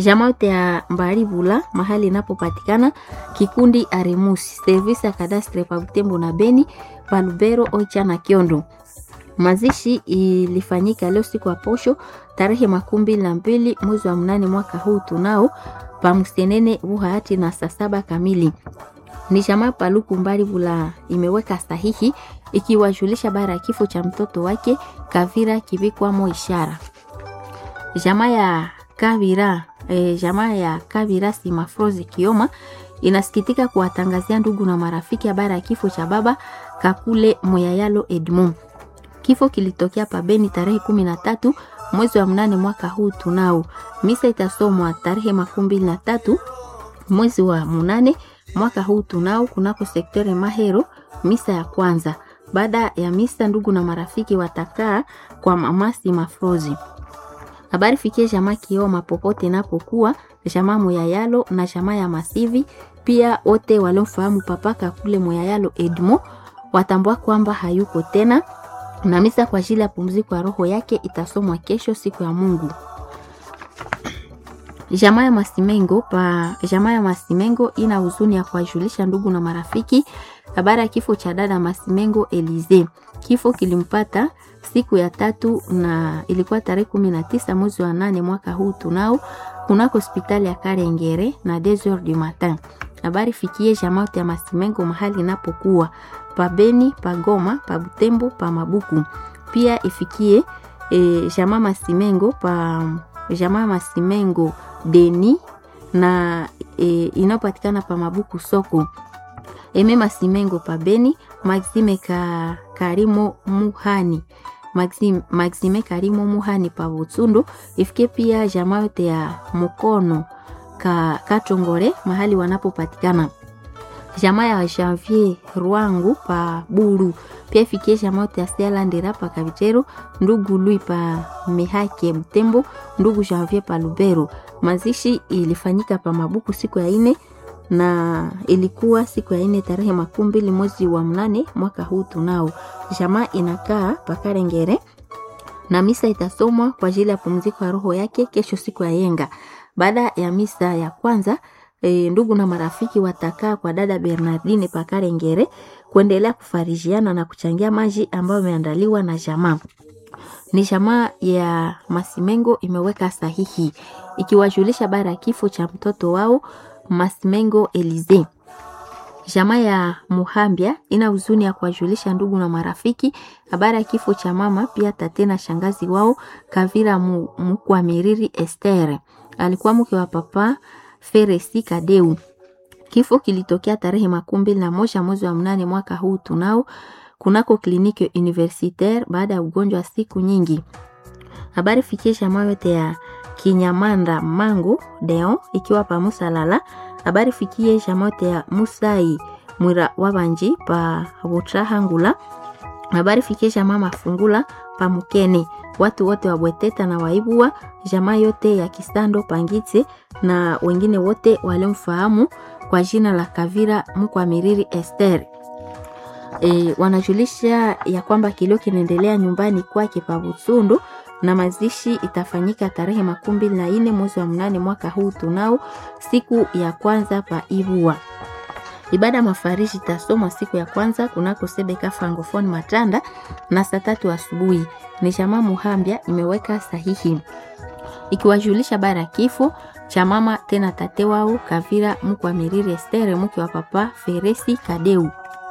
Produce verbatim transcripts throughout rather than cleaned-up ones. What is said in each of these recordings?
Jamaa yote ya Mbaribula mahali inapopatikana kikundi Arimusi service ya kadastre pa Butembo na Beni pa Lubero Oicha na Kiondo. Mazishi ilifanyika leo siku ya posho tarehe makumi na mbili mwezi wa mnane mwaka huu tunao pa Msenene Buhayati na saa saba kamili. Ni jamaa Paluku Mbaribula imeweka sahihi ikiwajulisha bara ya kifo cha mtoto wake Kavira Kibikwa mo ishara. Jamaa ya Kavira e, jamaa ya Kavira Simafrozi Kioma inasikitika kuwatangazia ndugu na marafiki habari ya kifo cha baba Kakule Moyayalo Edmond. Kifo kilitokea pa Beni tarehe kumi na tatu mwezi wa mnane mwaka huu tunao. Misa itasomwa tarehe makumi na tatu mwezi wa mnane mwaka huu tunao kunako sektere Mahero misa ya kwanza. Baada ya misa ndugu na marafiki watakaa kwa mama Simafrozi. Habari fikie jamaa Kioma popote napokuwa, jamaa Moyayalo na jamaa ya Masivi, pia wote waliofahamu papa Kakule Moyayalo Edmond watambua kwamba hayuko tena, na misa kwa ajili ya pumziko ya roho yake itasomwa kesho siku ya Mungu. Jamaa ya Masimengo pa jamaa ya Masimengo ina huzuni ya kuwajulisha ndugu na marafiki habari ya kifo cha dada Masimengo Elize. Kifo kilimpata siku ya tatu na ilikuwa tarehe kumi na tisa mwezi wa nane mwaka huu tunao kunako hospitali ya Karengere na deux heures du matin. Habari fikie jamaa ya Masimengo mahali inapokuwa pa Beni, pa Goma, pa Butembo, pa Mabuku. Pia ifikie e, jamaa Masimengo pa jamaa Masimengo Deni na e, inapatikana pa Mabuku soko. Eme Masimengo pa Beni, Maxime ka Karimo Muhani. Maxime Maxime Karimo Muhani pa Butsundo. Ifike pia jamaa yote ya Mukono ka Katongore mahali wanapopatikana. Jamaa ya Janvier Ruangu pa Buru. Pia ifikie jamaa yote ya Stella Ndera pa Kabitero, ndugu Lui pa Mihake Butembo, ndugu Janvier pa Lubero. Mazishi ilifanyika pa Mabuku siku ya ine na ilikuwa siku ya ine tarehe makumi mbili mwezi wa mnane mwaka huu tunao. Jamaa inakaa pa Karengere na misa itasomwa kwa ajili ya pumziko ya roho yake kesho siku ya yenga. Baada ya misa ya kwanza e, ndugu na marafiki watakaa kwa dada Bernardine pa Karengere kuendelea kufarijiana na kuchangia maji ambayo imeandaliwa na jamaa. Ni jamaa ya Masimengo imeweka sahihi ikiwajulisha bara ya kifo cha mtoto wao Masimengo Elize. Jamaa ya Muhambia ina huzuni ya kuwajulisha ndugu na marafiki habari ya kifo cha mama pia tate na shangazi wao Kavira Mukwa Miriri Esther. Alikuwa mke wa papa Feresi Kadeu. Kifo kilitokea tarehe makumi mbili na moja mwezi wa mnane mwaka huu tunao kunako kliniki universitaire baada ya ugonjwa wa siku nyingi. Habari fikie jamaa yote ya Kinyamanda Mango Deon ikiwa pa Musalala. Habari fikie jamaa yote ya Musai Mwira Wabanji pa Butrahangula. Habari fikie jamaa Mafungula pa Mukene. Watu wote wa Bweteta na Waibua, jamaa yote ya Kisando Pangitse na wengine wote waliomfahamu kwa jina la Kavira Mukwa Miriri Esther. E, wanajulisha ya kwamba kilio kinaendelea nyumbani kwake pa Butsundo na mazishi itafanyika tarehe makumi mbili na nne mwezi wa mnane mwaka huu tunao siku ya kwanza pa Ibua. Ibada mafarishi itasomwa siku ya kwanza kunako Sebeka Francophone Matanda na saa tatu asubuhi. Ni jamaa Muhambia imeweka sahihi ikiwajulisha bara kifo cha mama tena tate wao Kavira Mukwa Miriri Esther mke wa papa Feresi Kadeu.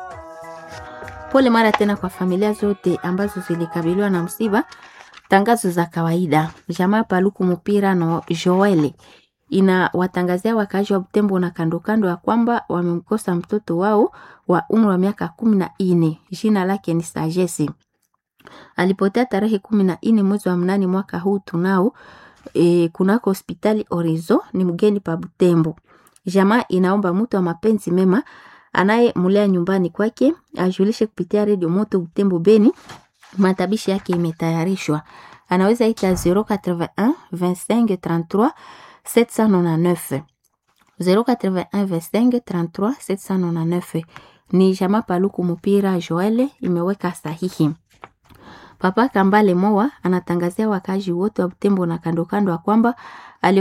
Pole mara tena kwa familia zote ambazo zilikabiliwa na msiba. Tangazo za kawaida. Jamaa Paluku Mupira no Joele ina watangazia wakazi wa Butembo na kando kando ya kwamba wamemkosa mtoto wao wa umri wa miaka kumi na nne. Jina lake ni Sagesse. Alipotea tarehe kumi na nne mwezi wa mnane mwaka huu tunao e, kunako hospitali Orizo ni mgeni pa Butembo. Jamaa inaomba mtu wa mapenzi mema anaye mulea nyumbani kwake ajulishe kupitia Radio Moto Butembo Beni. Matabishi yake imetayarishwa. Anaweza ita zero huit un vingt-cinq trente-trois sept cent quatre-vingt-dix-neuf zero huit un vingt-cinq trente-trois sept cent quatre-vingt-dix-neuf. Ni jamaa Paluku Mupira Joele imeweka sahihi. Papa Kambale Moa anatangazia wakazi wote wa Butembo na kando kando kwamba